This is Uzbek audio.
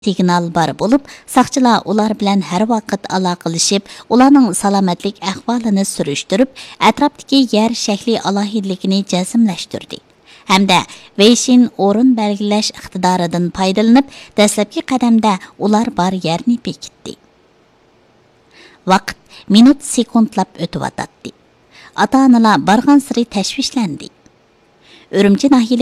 signal бар болып, сақчылар ular bilan har vaqt aloqalashib, ularning salomatlik ahvolini surishtirib, atrofdagi yer shakli alohidligini jazmlashtirdi. Hamda Weishin o'rin belgilash iqtidoridan foydalanib, dastlabki qadamda ular bor yerni bekitdi. Vaqt minut sekundlab o'tib o'tdi. Ota-onalar bargan sari tashvishlandi. Urumchi